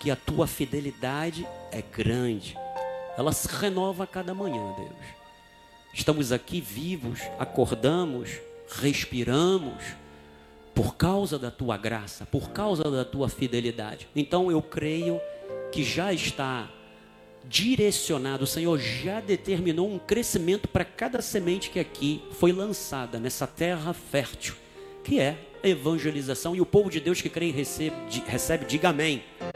porque a tua fidelidade é grande. Ela se renova a cada manhã, Deus. Estamos aqui vivos, acordamos, respiramos, por causa da tua graça, por causa da tua fidelidade. Então eu creio que já está direcionado, o Senhor já determinou um crescimento para cada semente que aqui foi lançada nessa terra fértil, que é evangelização. E o povo de Deus que crê e recebe, diga amém.